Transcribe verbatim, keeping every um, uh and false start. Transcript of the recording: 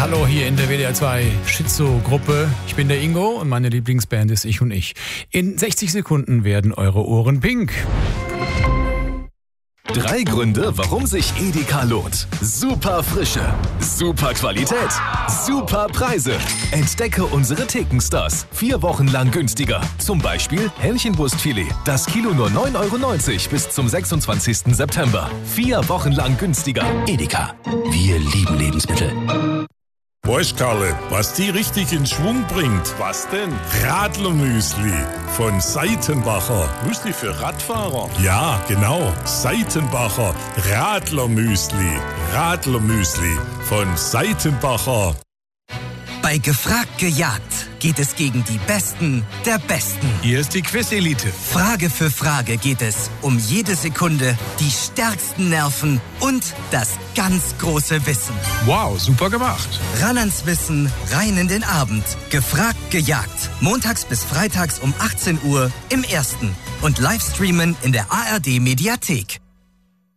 Hallo hier in der W D R zwei Schizo-Gruppe. Ich bin der Ingo und meine Lieblingsband ist Ich und Ich. In sechzig Sekunden werden eure Ohren pink. Drei Gründe, warum sich Edeka lohnt. Super Frische, super Qualität, super Preise. Entdecke unsere Theken-Stars. Vier Wochen lang günstiger. Zum Beispiel Hähnchenbrustfilet. Das Kilo nur neun Euro neunzig bis zum sechsundzwanzigsten September. Vier Wochen lang günstiger. Edeka. Wir lieben Lebensmittel. Weißt Karle, was die richtig in Schwung bringt? Was denn? Radlermüsli von Seitenbacher. Müsli für Radfahrer? Ja, genau. Seitenbacher Radlermüsli. Radlermüsli von Seitenbacher. Bei Gefragt gejagt geht es gegen die Besten der Besten. Hier ist die Quiz-Elite. Frage für Frage geht es um jede Sekunde, die stärksten Nerven und das ganz große Wissen. Wow, super gemacht. Ran ans Wissen, rein in den Abend. Gefragt gejagt. Montags bis freitags um achtzehn Uhr im Ersten. Und Livestreamen in der A R D Mediathek.